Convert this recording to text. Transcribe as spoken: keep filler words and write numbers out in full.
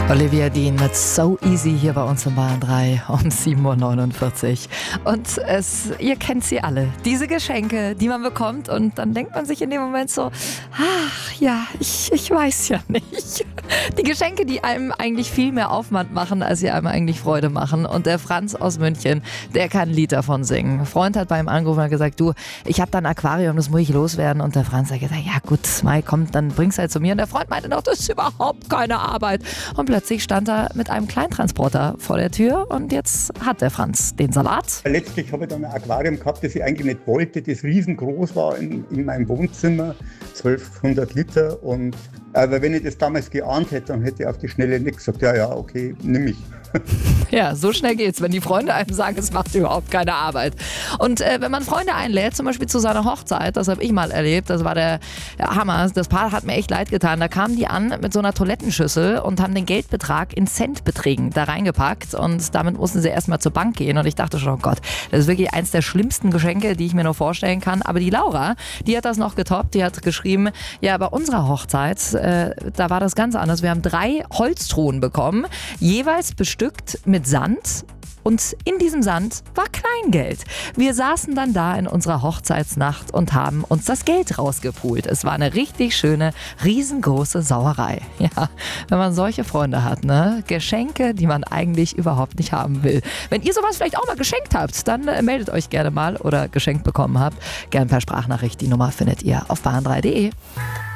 Olivia Dean mit So Easy hier bei uns in Bayern drei um sieben Uhr neunundvierzig. Und es, ihr kennt sie alle, diese Geschenke, die man bekommt und dann denkt man sich in dem Moment so, ach ja, ich, ich weiß ja nicht. Die Geschenke, die einem eigentlich viel mehr Aufwand machen, als sie einem eigentlich Freude machen. Und der Franz aus München, der kann ein Lied davon singen. Ein Freund hat bei ihm angerufen und gesagt, du, ich habe da ein Aquarium, das muss ich loswerden. Und der Franz hat gesagt, ja gut, Mai, komm, dann bring's halt zu mir. Und der Freund meinte noch, das ist überhaupt keine Arbeit. Und plötzlich stand er mit einem Kleintransporter vor der Tür und jetzt hat der Franz den Salat. Letztlich habe ich dann ein Aquarium gehabt, das ich eigentlich nicht wollte, das riesengroß war in, in meinem Wohnzimmer, zwölfhundert Liter. Und, aber wenn ich das damals geahnt hätte, dann hätte ich auf die Schnelle nicht gesagt, ja, ja, okay, nimm ich. Ja, so schnell geht's, wenn die Freunde einem sagen, es macht überhaupt keine Arbeit. Und äh, wenn man Freunde einlädt, zum Beispiel zu seiner Hochzeit, das habe ich mal erlebt, das war der, der Hammer, das Paar hat mir echt leid getan, da kamen die an mit so einer Toilettenschüssel und haben den Geldbetrag in Centbeträgen da reingepackt und damit mussten sie erstmal zur Bank gehen und ich dachte schon, oh Gott, das ist wirklich eins der schlimmsten Geschenke, die ich mir nur vorstellen kann, aber die Laura, die hat das noch getoppt, die hat geschrieben, ja, bei unserer Hochzeit, äh, da war das ganz anders, wir haben drei Holztruhen bekommen, jeweils bestückt mit Sand und in diesem Sand war Kleingeld. Wir saßen dann da in unserer Hochzeitsnacht und haben uns das Geld rausgepult. Es war eine richtig schöne, riesengroße Sauerei. Ja, wenn man solche Freunde hat, ne? Geschenke, die man eigentlich überhaupt nicht haben will. Wenn ihr sowas vielleicht auch mal geschenkt habt, dann äh, meldet euch gerne mal oder geschenkt bekommen habt. Gerne per Sprachnachricht. Die Nummer findet ihr auf bayern drei punkt de.